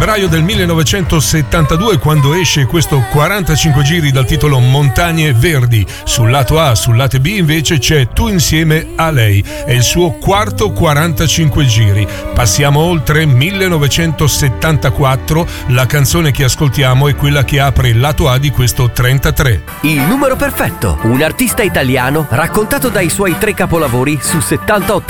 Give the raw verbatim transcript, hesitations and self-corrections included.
febbraio del millenovecentosettantadue, quando esce questo quarantacinque giri dal titolo Montagne Verdi. Sul lato A, sul lato B invece c'è Tu insieme a lei, è il suo quarto quarantacinque giri. Passiamo oltre. Millenovecentosettantaquattro, la canzone che ascoltiamo è quella che apre il lato A di questo trentatré. Il numero perfetto, un artista italiano raccontato dai suoi tre capolavori su settanta ottanta